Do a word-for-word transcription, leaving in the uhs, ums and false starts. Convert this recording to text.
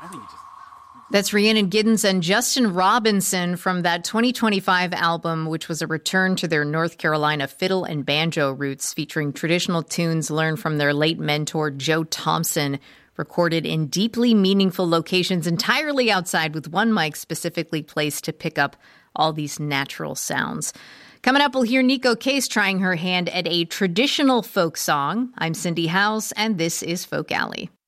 I think you just... That's Rhiannon Giddens and Justin Robinson from that twenty twenty-five album, which was a return to their North Carolina fiddle and banjo roots, featuring traditional tunes learned from their late mentor, Joe Thompson, recorded in deeply meaningful locations entirely outside with one mic specifically placed to pick up all these natural sounds. Coming up, we'll hear Neko Case trying her hand at a traditional folk song. I'm Cindy Howes, and this is Folk Alley.